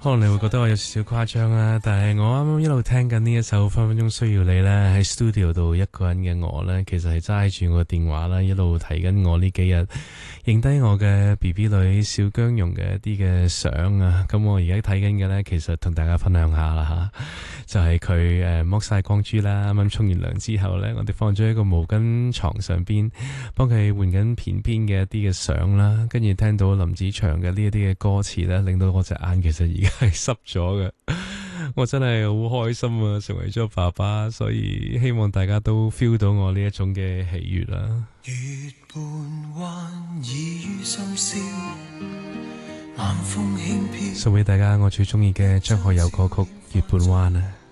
可能你會覺得我有少少誇張啦，但係我啱啱一路聽緊呢一首分分鐘需要你咧，喺 studio 度一個人嘅我咧，其實係揸住我個電話啦，一路睇緊我呢幾日影低我嘅 BB 女小薑蓉嘅一啲嘅相啊。咁我而家睇緊嘅咧，其實同大家分享下啦吓，就係佢剝晒光珠啦，啱啱沖完涼之後咧，我哋放咗喺個毛巾床上邊，幫佢換緊片片嘅一啲嘅相啦，跟住聽到林子祥嘅呢一啲嘅歌詞咧，令到我隻眼其實而家係濕咗嘅，我真係好開心啊！成為咗爸爸，所以希望大家都 feel 到我呢一種嘅喜悅啦。 月半彎已於深宵，晚風輕飄。 送俾大家我最中意嘅張學友歌曲《月半彎》啊！